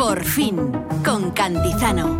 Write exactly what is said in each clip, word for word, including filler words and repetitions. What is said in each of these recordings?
Por fin, con Cantizano.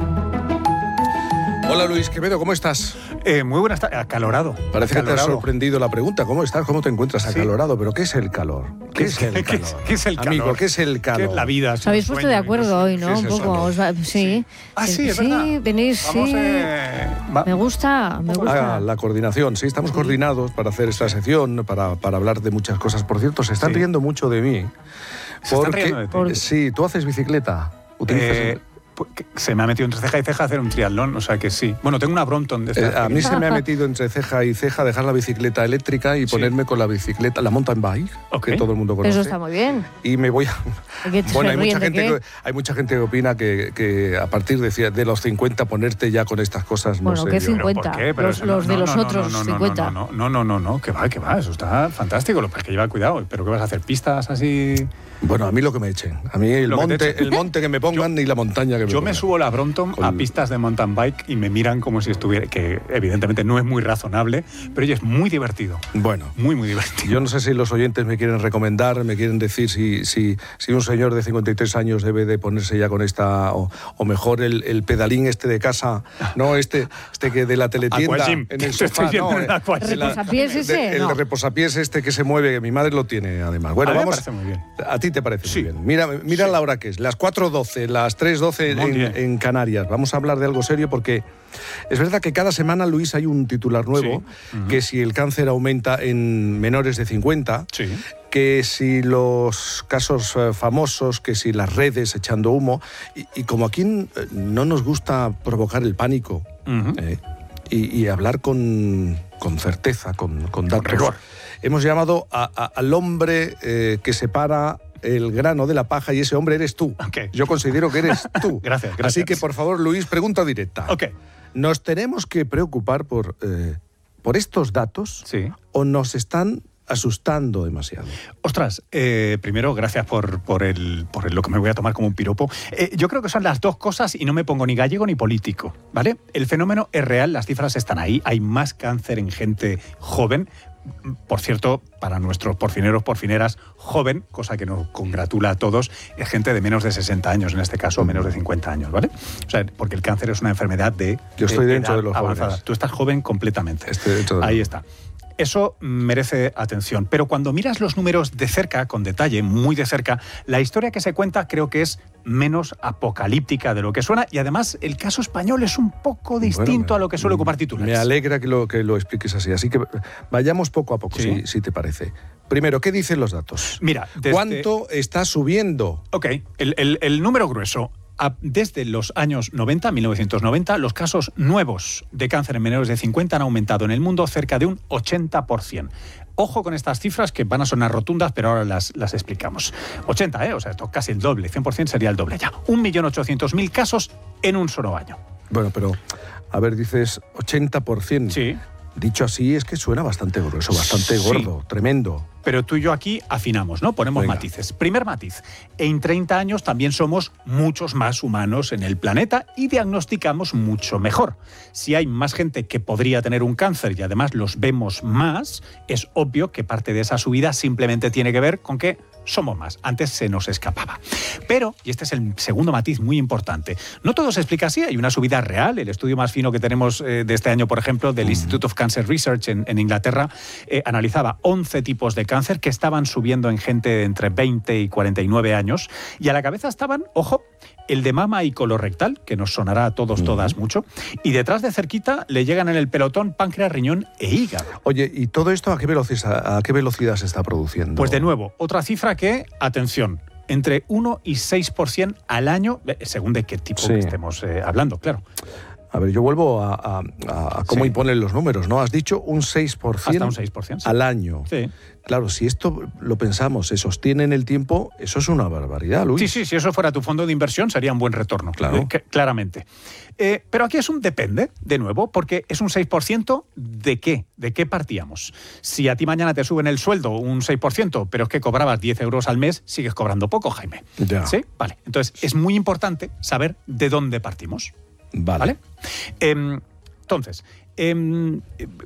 Hola Luis Quevedo, ¿cómo estás? Eh, muy buenas tardes, acalorado. Parece acalorado. que te ha sorprendido la pregunta. ¿Cómo estás? ¿Cómo te encuentras? Sí. Acalorado. ¿Pero qué es el calor? ¿Qué, ¿Qué es el ¿qué calor? es- qué es el calor? Amigo, ¿qué es el calor? ¿Qué es la vida? Os habéis puesto de acuerdo hoy, ¿no? ¿qué es Un eso? poco. Os va- sí. Ah, sí, es sí, verdad. venís, Vamos, sí. eh, va- Me gusta, me gusta. Ah, la coordinación. Sí, estamos coordinados para hacer esta sección, para, para hablar de muchas cosas. Por cierto, se están Sí. riendo mucho de mí. Se están porque- riendo de ti. Por- Sí, tú haces bicicleta. Utilizas Eh, pues, que se me ha metido entre ceja y ceja hacer un triatlón, o sea que sí. Bueno, tengo una Brompton de Eh, estas a mí pequeñas. se me ha metido entre ceja y ceja dejar la bicicleta eléctrica y Sí. ponerme con la bicicleta, la mountain bike, Ok. que todo el mundo conoce. Eso está muy bien. Y me voy a... ¿Y qué te Bueno, hay ríen mucha, de gente qué? que, hay mucha gente que opina que, que a partir de, ci- de los cincuenta ponerte ya con estas cosas, no Bueno, sé ¿qué yo. ¿Pero por cincuenta? qué? Pero Los- eso los de los no, otros no, no, cincuenta. No, no, no, no, no, que va, que va, eso está fantástico. Lo que es que lleva cuidado. ¿Pero qué vas a hacer? ¿Pistas así? Bueno, a mí lo que me echen. A mí el Lo que te monte, echen. el monte que me pongan y la montaña que me Yo pongan. me subo la Brompton Con- a pistas de mountain bike y me miran como si estuviera, que evidentemente no es muy razonable, pero oye, es muy divertido. Bueno, Muy, muy divertido. yo no sé si los oyentes me quieren recomendar, me quieren decir si, si, si un señor de cincuenta y tres años debe de ponerse ya con esta, o, o mejor el, el pedalín este de casa, no este, este que de la teletienda Aquagym. en el Te estoy sofá, viendo no, en el eh, Aquagym. de la- ¿Reposapiés ese? de- el No. reposapiés este que se mueve, que mi madre lo tiene además. Bueno, A mí me vamos. parece muy bien. A ti te parece Sí. muy bien. Mira, mira Sí. la hora que es, las cuatro doce, las tres doce Muy en, bien. en Canarias. Vamos a hablar de algo serio porque es verdad que cada semana, Luis, hay un titular nuevo, Sí. Ujú. que si el cáncer aumenta en menores de cincuenta, Sí. que si los casos eh, famosos, que si las redes echando humo, y, y como aquí eh, no nos gusta provocar el pánico, Ujú. eh, y, y hablar con, con certeza, con, con datos, rigor. hemos llamado a- a- al hombre eh, que separa el grano de la paja y ese hombre eres tú. Ok. Yo considero que eres tú. Gracias, gracias. Así que, por favor, Luis, pregunta directa. Ok. ¿Nos tenemos que preocupar por, eh, por estos datos Sí. o nos están asustando demasiado? Ostras, eh, primero, gracias por, por, el, por el- lo que me voy a tomar como un piropo. Eh, yo creo que son las dos cosas y no me pongo ni gallego ni político, ¿vale? El fenómeno es real, las cifras están ahí, hay más cáncer en gente joven. Por cierto, para nuestros porcineros, porcineras, joven, cosa que nos congratula a todos, es gente de menos de sesenta años, en este caso menos de cincuenta años, ¿vale? O sea, porque el cáncer es una enfermedad de Yo estoy de dentro edad de los avanzada. jóvenes. Tú estás joven completamente. Estoy dentro de los Ahí jóvenes. está. Eso merece atención. Pero cuando miras los números de cerca, con detalle, muy de cerca, la historia que se cuenta creo que es menos apocalíptica de lo que suena y además el caso español es un poco distinto Bueno, a lo que suele ocupar titulares. Me alegra que lo, que lo expliques así. Así que vayamos poco a poco, Sí. si, si te parece. Primero, ¿qué dicen los datos? Mira, desde- ¿Cuánto está subiendo? Ok, el, el- el número grueso. A- Desde los años noventa, mil novecientos noventa, los casos nuevos de cáncer en menores de cincuenta han aumentado en el mundo cerca de un ochenta por ciento. Ojo con estas cifras que van a sonar rotundas, pero ahora las, las explicamos. ochenta, ¿eh? O sea, esto es casi el doble, cien por ciento sería el doble ya. un millón ochocientos mil casos en un solo año. Bueno, pero, a ver, dices ochenta por ciento. Sí. Dicho así, es que suena bastante grueso, bastante Sí. gordo, tremendo. Pero tú y yo aquí afinamos, ¿no? Ponemos Venga. matices. Primer matiz, en treinta años también somos muchos más humanos en el planeta y diagnosticamos mucho mejor. Si hay más gente que podría tener un cáncer y además los vemos más, es obvio que parte de esa subida simplemente tiene que ver con que somos más. Antes se nos escapaba. Pero, y este es el segundo matiz muy importante, no todo se explica así. Hay una subida real. El estudio más fino que tenemos eh, de este año, por ejemplo, del Institute of Cancer Research en, en Inglaterra, eh, analizaba once tipos de cáncer que estaban subiendo en gente de entre veinte y cuarenta y nueve años. Y a la cabeza estaban, ojo, el de mama y colorectal, que nos sonará a todos, todas mucho. Y detrás de cerquita le llegan en el pelotón páncreas, riñón e hígado. Oye, ¿y todo esto a qué velocidad, a qué velocidad se está produciendo? Pues de nuevo, otra cifra que, atención, entre uno y seis por ciento al año, eh, según de qué tipo Sí. estemos eh, hablando, claro. A ver, yo vuelvo a, a- a- a cómo Sí. imponen los números, ¿no? Has dicho un seis por ciento Hasta un seis por ciento. sí. al año. Sí. Claro, si esto lo pensamos, se sostiene en el tiempo, eso es una barbaridad, Luis. Sí, sí, si eso fuera tu fondo de inversión sería un buen retorno, Claro. eh, que- claramente. Eh, pero aquí es un depende, de nuevo, porque es un seis por ciento de qué, de qué partíamos. Si a ti mañana te suben el sueldo un seis por ciento, pero es que cobrabas diez euros al mes, sigues cobrando poco, Jaime. Ya. ¿Sí? Vale. Entonces, es muy importante saber de dónde partimos. Vale. ¿Vale? Em, entonces, em,